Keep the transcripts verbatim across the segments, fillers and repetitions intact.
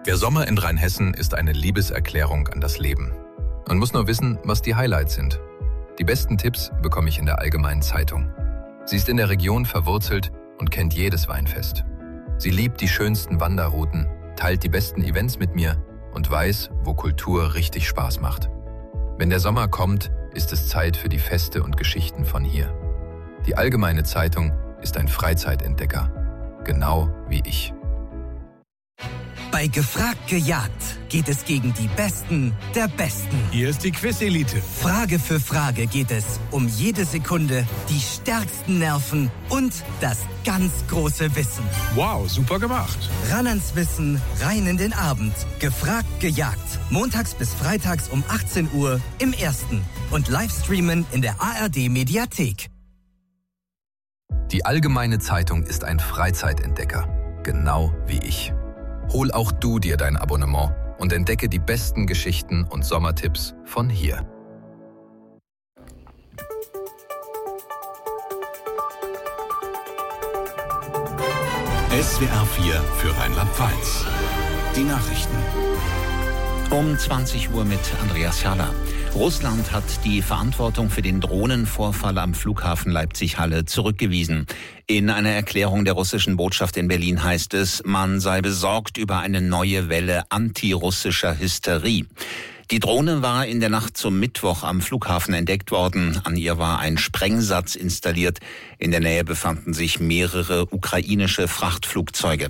Der Sommer in Rheinhessen ist eine Liebeserklärung an das Leben. Man muss nur wissen, was die Highlights sind. Die besten Tipps bekomme ich in der Allgemeinen Zeitung. Sie ist in der Region verwurzelt und kennt jedes Weinfest. Sie liebt die schönsten Wanderrouten, teilt die besten Events mit mir und weiß, wo Kultur richtig Spaß macht. Wenn der Sommer kommt, ist es Zeit für die Feste und Geschichten von hier. Die Allgemeine Zeitung ist ein Freizeitentdecker, genau wie ich. Bei Gefragt gejagt geht es gegen die Besten der Besten. Hier ist die Quiz-Elite. Frage für Frage geht es um jede Sekunde, die stärksten Nerven und das ganz große Wissen. Wow, super gemacht. Ran ans Wissen, rein in den Abend. Gefragt gejagt. Montags bis freitags um achtzehn Uhr im Ersten. Und Livestreamen in der A R D-Mediathek. Die Allgemeine Zeitung ist ein Freizeitentdecker, genau wie ich. Hol auch du dir dein Abonnement und entdecke die besten Geschichten und Sommertipps von hier. S W R vier für Rheinland-Pfalz. Die Nachrichten. Um zwanzig Uhr mit Andreas Jala. Russland hat die Verantwortung für den Drohnenvorfall am Flughafen Leipzig-Halle zurückgewiesen. In einer Erklärung der russischen Botschaft in Berlin heißt es, man sei besorgt über eine neue Welle antirussischer Hysterie. Die Drohne war in der Nacht zum Mittwoch am Flughafen entdeckt worden. An ihr war ein Sprengsatz installiert. In der Nähe befanden sich mehrere ukrainische Frachtflugzeuge.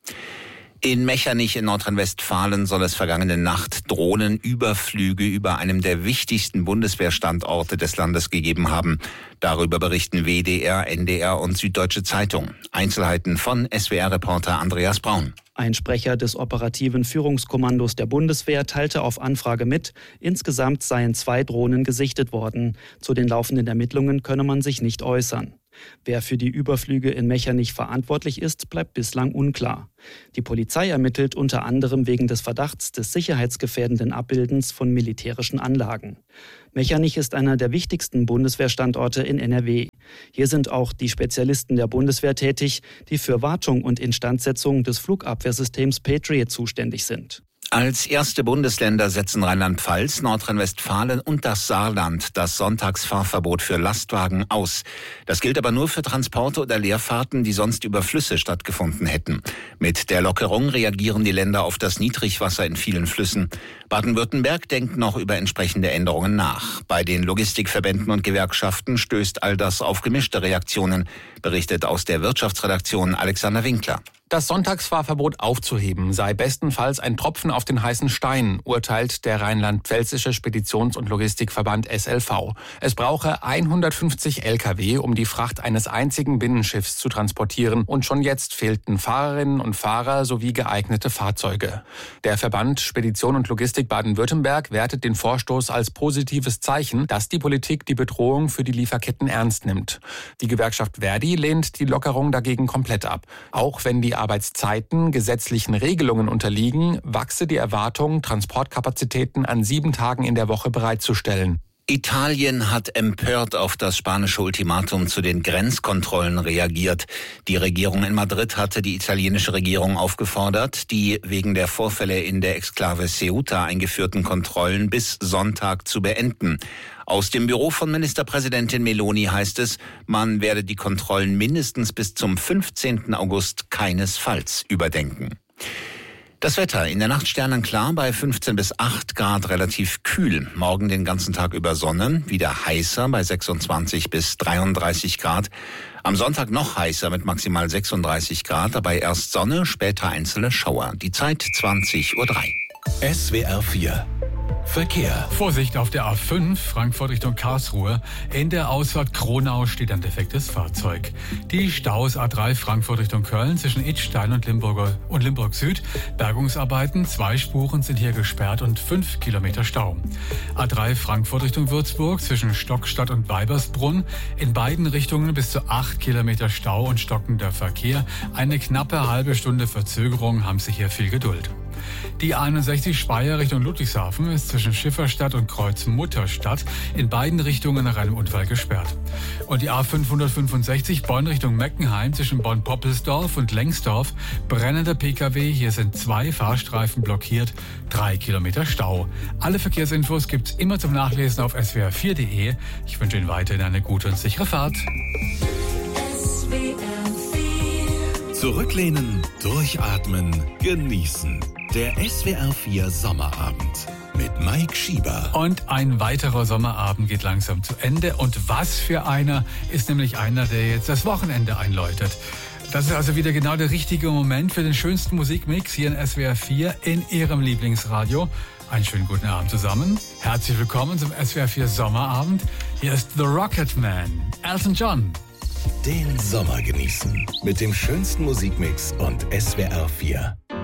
In Mechernich in Nordrhein-Westfalen soll es vergangene Nacht Drohnenüberflüge über einem der wichtigsten Bundeswehrstandorte des Landes gegeben haben. Darüber berichten W D R, N D R und Süddeutsche Zeitung. Einzelheiten von S W R-Reporter Andreas Braun. Ein Sprecher des operativen Führungskommandos der Bundeswehr teilte auf Anfrage mit, insgesamt seien zwei Drohnen gesichtet worden. Zu den laufenden Ermittlungen könne man sich nicht äußern. Wer für die Überflüge in Mechernich verantwortlich ist, bleibt bislang unklar. Die Polizei ermittelt unter anderem wegen des Verdachts des sicherheitsgefährdenden Abbildens von militärischen Anlagen. Mechernich ist einer der wichtigsten Bundeswehrstandorte in N R W. Hier sind auch die Spezialisten der Bundeswehr tätig, die für Wartung und Instandsetzung des Flugabwehrsystems Patriot zuständig sind. Als erste Bundesländer setzen Rheinland-Pfalz, Nordrhein-Westfalen und das Saarland das Sonntagsfahrverbot für Lastwagen aus. Das gilt aber nur für Transporte oder Leerfahrten, die sonst über Flüsse stattgefunden hätten. Mit der Lockerung reagieren die Länder auf das Niedrigwasser in vielen Flüssen. Baden-Württemberg denkt noch über entsprechende Änderungen nach. Bei den Logistikverbänden und Gewerkschaften stößt all das auf gemischte Reaktionen, berichtet aus der Wirtschaftsredaktion Alexander Winkler. Das Sonntagsfahrverbot aufzuheben sei bestenfalls ein Tropfen auf den heißen Stein, urteilt der rheinland-pfälzische Speditions- und Logistikverband S L V. Es brauche hundertfünfzig L K W, um die Fracht eines einzigen Binnenschiffs zu transportieren. Und schon jetzt fehlten Fahrerinnen und Fahrer sowie geeignete Fahrzeuge. Der Verband Spedition und Logistik Baden-Württemberg wertet den Vorstoß als positives Zeichen, dass die Politik die Bedrohung für die Lieferketten ernst nimmt. Die Gewerkschaft Verdi lehnt die Lockerung dagegen komplett ab. Auch wenn die Arbeitszeiten gesetzlichen Regelungen unterliegen, wachse die Erwartung, Transportkapazitäten an sieben Tagen in der Woche bereitzustellen. Italien hat empört auf das spanische Ultimatum zu den Grenzkontrollen reagiert. Die Regierung in Madrid hatte die italienische Regierung aufgefordert, die wegen der Vorfälle in der Exklave Ceuta eingeführten Kontrollen bis Sonntag zu beenden. Aus dem Büro von Ministerpräsidentin Meloni heißt es, man werde die Kontrollen mindestens bis zum fünfzehnten August keinesfalls überdenken. Das Wetter, in der Nacht sternenklar bei fünfzehn bis acht Grad, relativ kühl. Morgen den ganzen Tag über Sonne, wieder heißer bei sechsundzwanzig bis dreiunddreißig Grad. Am Sonntag noch heißer mit maximal sechsunddreißig Grad, dabei erst Sonne, später einzelne Schauer. Die Zeit zwanzig Uhr drei. S W R vier Verkehr. Vorsicht auf der A fünf, Frankfurt Richtung Karlsruhe. In der Ausfahrt Kronau steht ein defektes Fahrzeug. Die Staus A drei Frankfurt Richtung Köln zwischen Idstein und Limburger und Limburg Süd. Bergungsarbeiten, zwei Spuren sind hier gesperrt und fünf Kilometer Stau. A drei Frankfurt Richtung Würzburg zwischen Stockstadt und Weibersbrunn. In beiden Richtungen bis zu acht Kilometer Stau und stockender Verkehr. Eine knappe halbe Stunde Verzögerung, haben Sie hier viel Geduld. Die einundsechzig Speyer Richtung Ludwigshafen ist zwischen Schifferstadt und Kreuz Mutterstadt in beiden Richtungen nach einem Unfall gesperrt. Und die A fünfhundertfünfundsechzig Bonn Richtung Meckenheim zwischen Bonn-Poppelsdorf und Lengsdorf brennender P K W. Hier sind zwei Fahrstreifen blockiert, drei Kilometer Stau. Alle Verkehrsinfos gibt's immer zum Nachlesen auf S W R vier punkt de. Ich wünsche Ihnen weiterhin eine gute und sichere Fahrt. Zurücklehnen, durchatmen, genießen. Der S W R vier Sommerabend mit Mike Schieber. Und ein weiterer Sommerabend geht langsam zu Ende. Und was für einer ist nämlich einer, der jetzt das Wochenende einläutet. Das ist also wieder genau der richtige Moment für den schönsten Musikmix hier in S W R vier in Ihrem Lieblingsradio. Einen schönen guten Abend zusammen. Herzlich willkommen zum S W R vier Sommerabend. Hier ist The Rocket Man, Elton John. Den Sommer genießen mit dem schönsten Musikmix und S W R vier.